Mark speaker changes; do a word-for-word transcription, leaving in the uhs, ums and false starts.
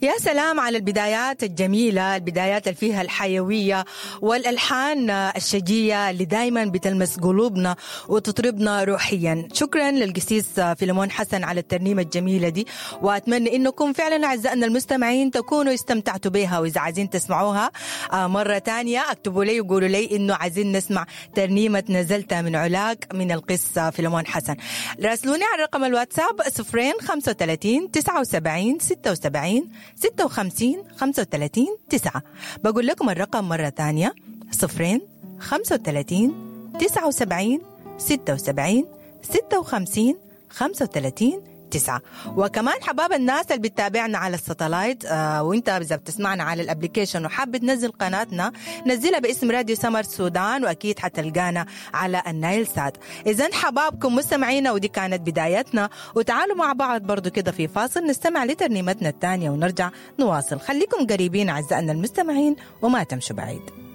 Speaker 1: يا سلام على البدايات الجميلة، البدايات اللي فيها الحيوية والألحان الشجية اللي دايما بتلمس قلوبنا وتطربنا روحيا. شكرا للقسيس فيلمون حسن على الترنيمة الجميلة دي، وأتمنى إنكم فعلا أعزائنا المستمعين تكونوا استمتعتوا بها، وإذا عايزين تسمعوها مرة تانية اكتبوا لي وقولوا لي إنه عايزين نسمع ترنيمة نزلت من علاك من القس فيلمون حسن. راسلوني على رقم الواتساب صفرين خمسة وثلاثين تسعة وسبعين ستة وسبعين ستة وخمسين خمسة وثلاثين تسعة. بقول لكم الرقم مرة تانية صفرين خمسة وثلاثين تسعة وسبعين ستة وسبعين ستة وخمسين خمسة وثلاثين تسعة. وكمان حباب الناس اللي بتتابعنا على الساتلايت آه وانت إذا بتسمعنا على الابليكيشن وحاب تنزل قناتنا نزلها باسم راديو سمر سودان، واكيد حتلقانا على النايل سات. اذا حبابكم مستمعينا ودي كانت بدايتنا، وتعالوا مع بعض برضو كده في فاصل نستمع لترنيمتنا الثانية ونرجع نواصل. خليكم قريبين اعزائنا المستمعين وما تمشوا بعيد.